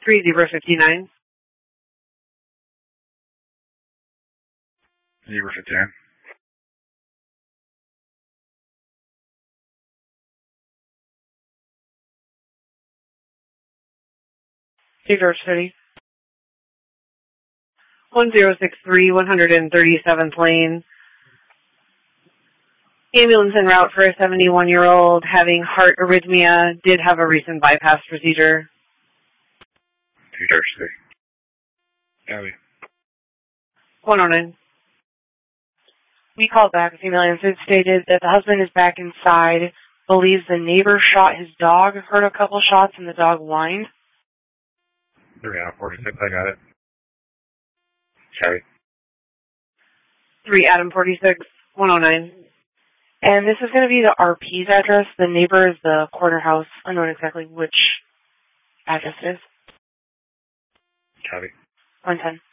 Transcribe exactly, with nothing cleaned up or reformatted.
three zero fifty-nine. zero fifty-nine. George City. one zero six three, one hundred thirty-seventh Lane. Ambulance en route for a seventy-one-year-old having heart arrhythmia, did have a recent bypass procedure. George City. Copy. one oh nine. We called back. A female answered, stated that the husband is back inside, believes the neighbor shot his dog, heard a couple shots, and the dog whined. three out of forty-six, I got it. Copy. three Adam forty-six, one oh nine. And this is going to be the R P's address. The neighbor is the corner house. Unknown exactly which address it is. Copy. one ten.